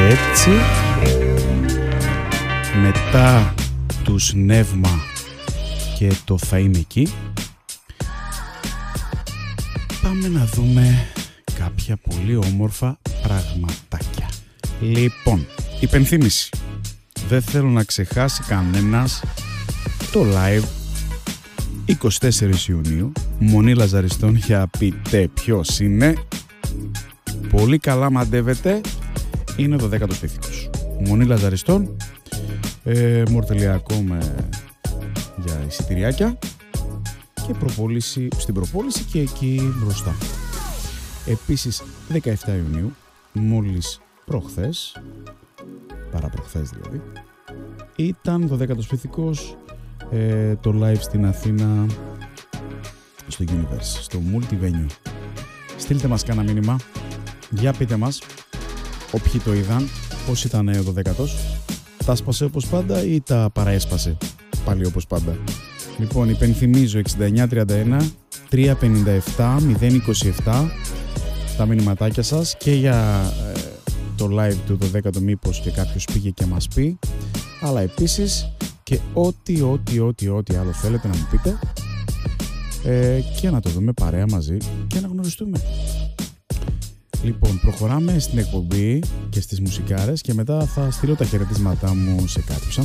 έτσι, μετά τους Νεύμα και το Θα είμαι εκεί, πάμε να δούμε κάποια πολύ όμορφα πραγματάκια. Λοιπόν, υπενθύμηση. Δεν θέλω να ξεχάσει κανένας το live 24 Ιουνίου, Μονή Λαζαριστών, για πείτε ποιος είναι. Πολύ καλά μαντεύετε, είναι το 10ο πίθηκος. Μονή Λαζαριστών, μορτελιακό για εισιτηριάκια και στην προπόληση και εκεί μπροστά. Επίσης 17 Ιουνίου, μόλις προχθές, παραπροχθές δηλαδή, ήταν το 10ο πίθηκος, το live στην Αθήνα στο Universe, στο Multivenue. Στείλτε μας κάνα μήνυμα, για πείτε μας όποιοι το είδαν, πώς ήταν ο 12ος, τα έσπασε όπως πάντα ή τα παραέσπασε πάλι όπως πάντα. Λοιπόν, υπενθυμίζω 6931 357 027 τα μηνυματάκια σας και για το live του το 10ο, μήπως και κάποιος πήγε και μας πει, αλλά επίσης και ό,τι άλλο θέλετε να μου πείτε, και να το δούμε παρέα μαζί και να γνωριστούμε. Λοιπόν, προχωράμε στην εκπομπή και στις μουσικάρες και μετά θα στείλω τα χαιρετίσματά μου σε κάποιους